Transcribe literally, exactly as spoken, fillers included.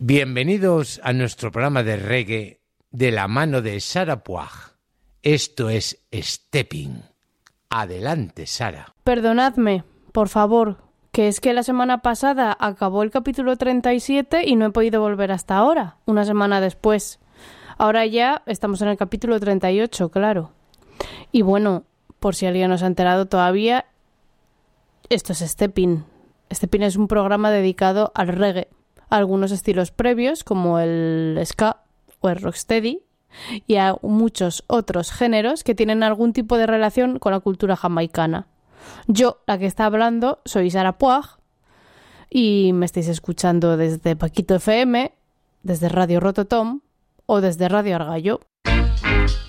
Bienvenidos a nuestro programa de reggae de la mano de Sara Puig. Esto es Stepping. Adelante, Sara. Perdonadme, por favor, que es que la semana pasada acabó el capítulo treinta y siete y no he podido volver hasta ahora, una semana después. Ahora ya estamos en el capítulo treinta y ocho, claro. Y bueno, por si alguien no se ha enterado todavía, esto es Stepping. Stepping es un programa dedicado al reggae, a algunos estilos previos como el ska o el rocksteady y a muchos otros géneros que tienen algún tipo de relación con la cultura jamaicana. Yo, la que está hablando, soy Sara Puig y me estáis escuchando desde Paquito F M, desde Radio Rototom o desde Radio Argallo.